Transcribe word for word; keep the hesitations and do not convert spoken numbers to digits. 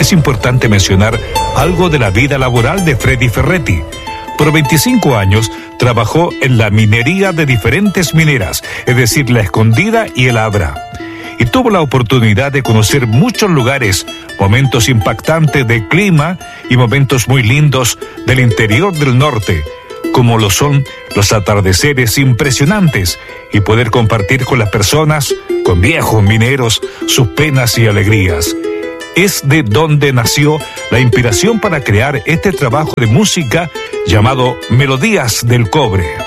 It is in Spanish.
es importante mencionar algo de la vida laboral de Freddy Ferretti. Por veinticinco años trabajó en la minería de diferentes mineras, es decir, La Escondida y El Abra. Y tuvo la oportunidad de conocer muchos lugares, momentos impactantes de clima y momentos muy lindos del interior del norte, como lo son los atardeceres impresionantes, y poder compartir con las personas, con viejos mineros, sus penas y alegrías. Es de donde nació la inspiración para crear este trabajo de música llamado Melodías del Cobre.